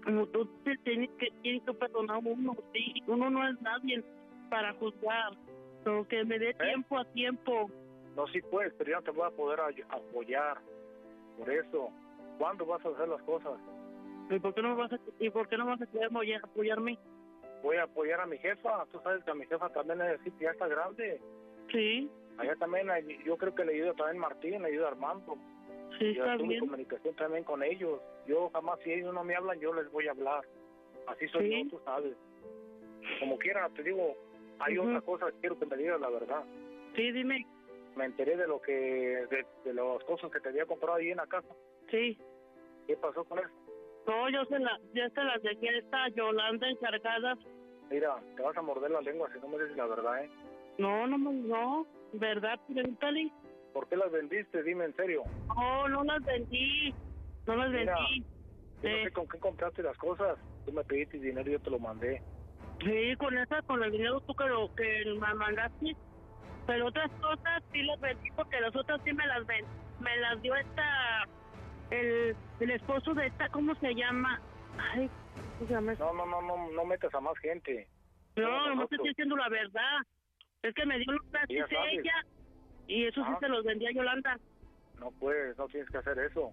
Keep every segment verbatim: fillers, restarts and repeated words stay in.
Como tú te tienes que, tienes que perdonar a uno, sí. Uno no es nadie para juzgar. Pero que me dé ¿Eh? tiempo a tiempo. No, sí puedes, pero yo no te voy a poder ay- apoyar. Por eso, ¿cuándo vas a hacer las cosas? ¿Y por qué no vas a, y por qué no vas a querer apoyar- apoyarme? Voy a apoyar a mi jefa. Tú sabes que a mi jefa también es decir que ya está grande. Sí, Allá también, hay- yo creo que le ayuda también Martín, le ayuda Armando. sí, Yo está tuve bien. comunicación también con ellos. Yo jamás, si ellos no me hablan, yo les voy a hablar. Así soy Sí. yo, tú sabes. Como quiera, te digo, hay Ujú. otra cosa que quiero que me digas la verdad. Sí, dime. Me enteré de lo que, de, de las cosas que te había comprado ahí en la casa. Sí. ¿Qué pasó con eso? No, yo se, la, ya se las dejé a esta Yolanda encargadas. Mira, te vas a morder la lengua si no me dices la verdad, ¿eh? No, no, no, no. ¿Verdad? Pregúntale. ¿Por qué las vendiste? Dime en serio. No, no las vendí. No las Mira, vendí. yo no Eh, sé con qué compraste las cosas. Tú me pediste dinero y yo te lo mandé. sí, con esa, con el dinero tú que, lo, que me mandaste. Pero otras cosas sí las vendí porque las otras sí me las ven. Me las dio esta, el, el esposo de esta, ¿cómo se llama? Ay, ¿cómo se llama? No, no, no, no, no metas a más gente. No, Somos no te nosotros. estoy diciendo la verdad. Es que me dio los Y ya plásticos de sabes. ella y eso Ah. sí se los vendía a Yolanda. No puedes, no tienes que hacer eso.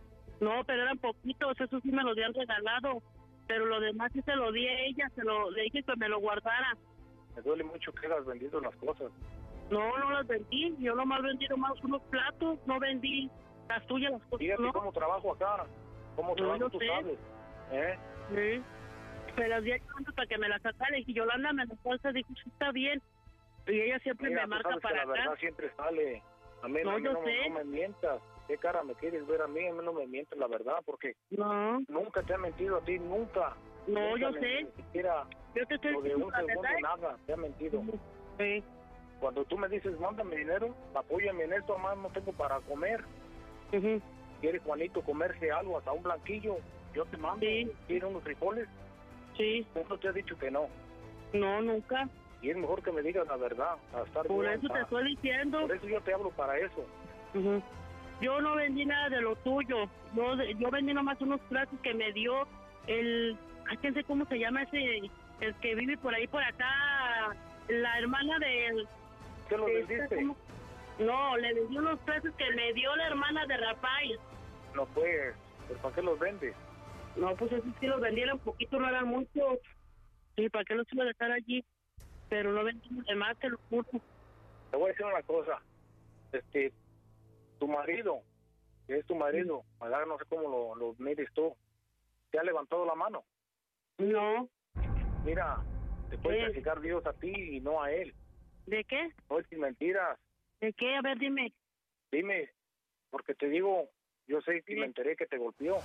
No, pero eran poquitos, eso sí me lo habían regalado. Pero lo demás sí se lo di a ella, se lo le dije que me lo guardara. Me duele mucho que hayas vendido las cosas. No, no las vendí, yo nomás vendí nomás unos platos, no vendí las tuyas, las cosas, Fíjate no. cómo trabajo acá, cómo No, trabajo, yo tú sé. sabes. ¿Eh? Sí. Me las di a Yolanda para que me las sacara y Yolanda me las pasa, dijo, sí está bien. Y ella siempre Mira, me tú marca sabes que para la acá. verdad siempre sale. A mí, No, a mí yo no, sé. no me mientas. ¿Qué cara me quieres ver a mí? A mí no me mientes la verdad, porque No, nunca te he mentido a ti, nunca. no, Nunca yo ni- sé. Ni siquiera Yo te estoy lo de diciendo un la segundo, verdad. nada, te he mentido. Sí. Cuando tú me dices, mándame dinero, apóyame en esto, más no tengo para comer. Ujú. ¿Quiere Juanito comerse algo, hasta un blanquillo? Yo te mando. Sí. ¿Quiere unos frijoles? Sí. Uno te ha dicho que no. No, nunca. Y es mejor que me digas la verdad, a estar Por yo en eso te paz. estoy diciendo. Por eso yo te hablo para eso. Ujú. Yo no vendí nada de lo tuyo. Yo, yo vendí nomás unos platos que me dio el... Ay, no sé cómo se llama ese... El que vive por ahí, por acá. La hermana del... ¿Qué lo de esta, vendiste? ¿cómo? No, le vendí unos platos que me dio la hermana de Rafael. No pues, ¿pero para qué los vendes? No, pues eso sí los vendieron un poquito, no eran muchos. Sí, ¿para qué los iba a dejar allí? Pero no vendí de más, te lo juro. Te voy a decir una cosa. Este, tu marido, que es tu marido, ¿verdad? No sé cómo lo, lo mires tú, ¿te ha levantado la mano? No. Mira, te puede ¿Qué? castigar Dios a ti y no a él. ¿De qué? No es sin mentiras. ¿De qué? A ver, dime. Dime, porque te digo, yo sé que Sí. me enteré que te golpeó.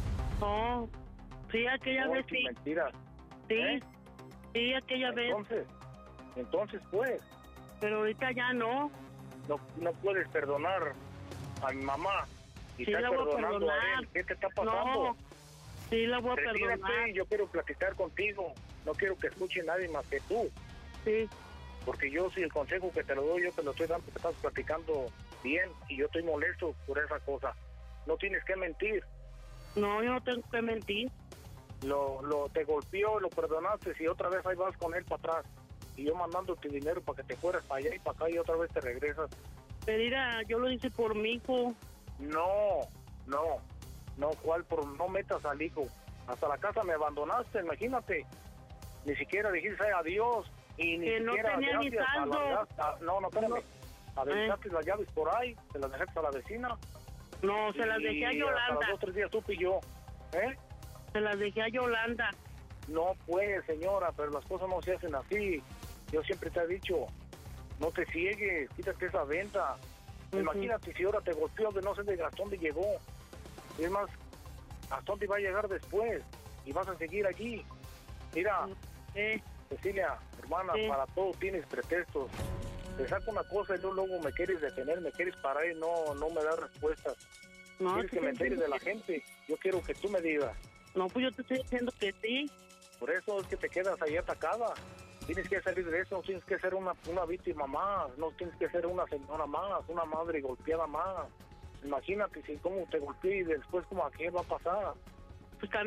No. Sí, aquella No vez es sin sí. mentiras. Sí. ¿Eh? Sí, aquella vez. Entonces, entonces pues, Pero ahorita ya no. no, no puedes perdonar a mi mamá y Sí, estás la voy a perdonando a perdonar. él. ¿Qué te está pasando? No. Sí, la voy a perdonar. Retírate, yo quiero platicar contigo. No quiero que escuche nadie más que tú. Sí. Porque yo, si el consejo que te lo doy, yo te lo estoy dando porque estás platicando bien y yo estoy molesto por esa cosa. No tienes que mentir. No, yo no tengo que mentir. Lo, lo te golpeó, lo perdonaste y otra vez ahí vas con él para atrás. Y yo mandándote dinero para que te fueras para allá y para acá y otra vez te regresas. Pero mira, yo lo hice por mi hijo. No, no, no, ¿cuál? Por no metas al hijo. Hasta la casa me abandonaste, imagínate. Ni siquiera dijiste ay, adiós. Y ni Que no siquiera tenía ni gracias a saldo. la gasta- No, no, espérame. No. Aventaste las llaves por ahí, se las dejaste a la vecina. No, se las dejé a Y hasta Yolanda. los dos, tres días supe yo. ¿Eh? Se las dejé a Yolanda. No puede, señora, pero las cosas no se hacen así. Yo siempre te he dicho, no te ciegues, quítate esa venta. Ujú. Imagínate si ahora te golpeó, que no sé de hasta dónde llegó. Y es más, hasta dónde va a llegar después. Y vas a seguir allí. Mira, Eh, Cecilia, hermana, Sí. para todo tienes pretextos. Te saco una cosa y luego luego me quieres detener, me quieres parar y no, no me das respuestas. no, Quieres sí que me te enteres entiendo de la que- gente. Yo quiero que tú me digas. No, pues yo te estoy diciendo que sí. Por eso es que te quedas ahí atacada. Tienes que salir de eso, no tienes que ser una, una víctima más, no tienes que ser una señora más, una madre golpeada más. Imagínate si cómo te golpeé y después como a qué va a pasar. Pues también